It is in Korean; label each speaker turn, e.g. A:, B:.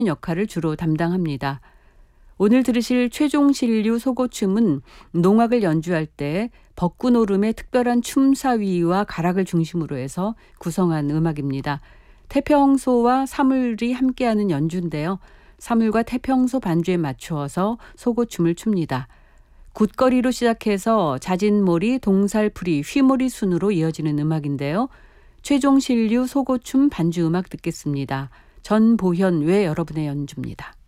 A: 역할을 주로 담당합니다. 오늘 들으실 최종신류 소고춤은 농악을 연주할 때 벚꽃오름의 특별한 춤사위와 가락을 중심으로 해서 구성한 음악입니다. 태평소와 사물이 함께하는 연주인데요. 사물과 태평소 반주에 맞추어서 소고춤을 춥니다. 굿거리로 시작해서 자진몰이, 동살풀이, 휘몰이 순으로 이어지는 음악인데요. 최종신류 소고춤 반주 음악 듣겠습니다. 전보현 외 여러분의 연주입니다.